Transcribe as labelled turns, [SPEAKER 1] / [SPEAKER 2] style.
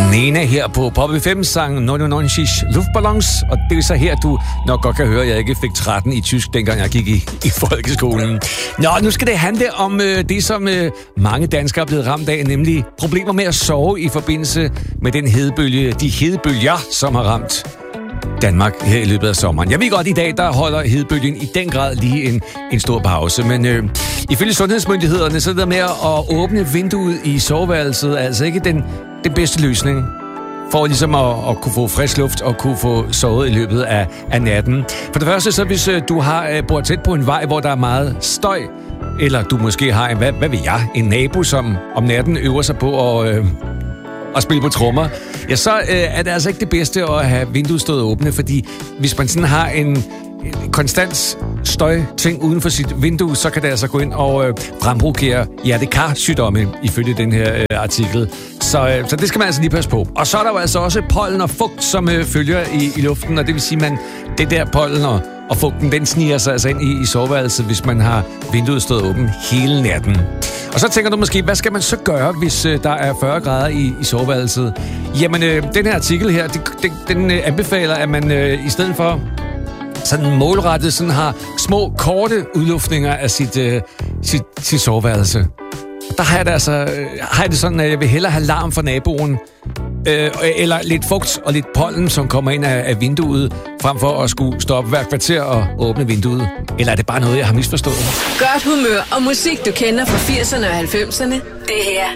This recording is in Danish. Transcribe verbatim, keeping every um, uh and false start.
[SPEAKER 1] Nena her på Pop F M sang neunundneunzig Luftballons, og det er så her, du nok godt kan høre, at jeg ikke fik tretten i tysk, dengang jeg gik i, i folkeskolen. Nå, nu skal det handle om øh, det, som øh, mange danskere er blevet ramt af, nemlig problemer med at sove i forbindelse med den hedebølge, de hedebølger, som har ramt Danmark her i løbet af sommeren. Jeg ved godt, i dag der holder hedebølgen i den grad lige en, en stor pause, men øh, ifølge sundhedsmyndighederne, så er det med at åbne vinduet i soveværelset altså ikke den, den bedste løsning for ligesom at, at kunne få frisk luft og kunne få sovet i løbet af, af natten. For det første, så hvis øh, du har øh, bor tæt på en vej, hvor der er meget støj, eller du måske har en, hvad, hvad ved jeg, en nabo, som om natten øver sig på at... Øh, og spille på trommer, ja, så øh, er det altså ikke det bedste at have vinduet stået åbne, fordi hvis man sådan har en, en konstant støjting uden for sit vindue, så kan det altså gå ind og øh, fremprovokere hjertekarsygdomme, ifølge den her øh, artikel. Så, øh, så det skal man altså lige passe på. Og så er der jo altså også pollen og fugt, som øh, følger i, i luften, og det vil sige, man det der pollen og, og fugten, den sniger sig altså ind i, i soveværelset, hvis man har vinduet stået åbent hele natten. Og så tænker du måske, hvad skal man så gøre, hvis øh, der er fyrre grader i, i soveværelset? Jamen, øh, den her artikel her, det, det, den øh, anbefaler, at man øh, i stedet for sådan målrettet sådan har små, korte udluftninger af sit, øh, sit, sit soveværelse. Der har jeg det altså, øh, har jeg det sådan, at jeg vil hellere have larm fra naboen, øh, eller lidt fugt og lidt pollen, som kommer ind af, af vinduet, frem for at skulle stoppe hver kvarter og åbne vinduet. Eller er det bare noget, jeg har misforstået?
[SPEAKER 2] Godt humør og musik, du kender fra firserne og halvfemserne. Det her